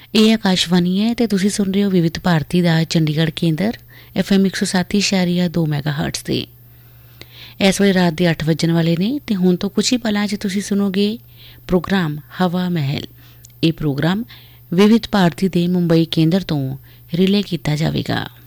ਇਹ ਆਕਾਸ਼ਵਾਣੀ ਹੈ ਤੇ ਤੁਸੀਂ ਸੁਣ ਰਹੇ ਹੋ ਵਿਵਿਧ ਭਾਰਤੀ ਦਾ ਚੰਡੀਗੜ੍ਹ ਕੇਂਦਰ FM 107.2 ਮੈਗਾਹਰਟਜ਼ ਤੇ। ਇਸ ਵੇਲੇ ਰਾਤ ਦੇ 8 ਵੱਜਣ ਵਾਲੇ ਨੇ ਤੇ ਹੁਣ ਤੋਂ ਕੁਝ ਹੀ ਪਲਾਂ 'ਚ ਤੁਸੀਂ ਸੁਣੋਗੇ ਪ੍ਰੋਗਰਾਮ ਹਵਾ ਮਹਿਲ। ਇਹ ਪ੍ਰੋਗਰਾਮ ਵਿਵਿਧ ਭਾਰਤੀ ਦੇ ਮੁੰਬਈ ਕੇਂਦਰ ਤੋਂ ਰਿਲੇ ਕੀਤਾ ਜਾਵੇਗਾ।